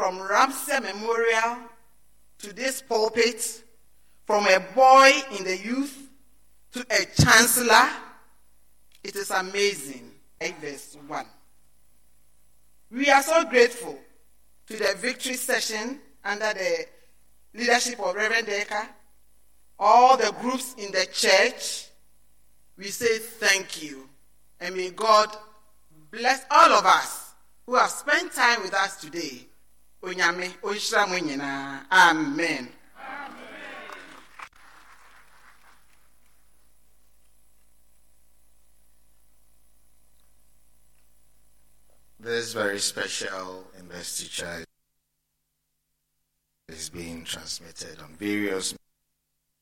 from Ramsey Memorial to this pulpit, from a boy in the youth to a chancellor. It is amazing. Verse 1. We are so grateful to the victory session under the leadership of Reverend Decker, all the groups in the church. We say thank you. And may God bless all of us who have spent time with us today. Onyame, onhyira mo nyinaa. Amen. This very special investiture is being transmitted on various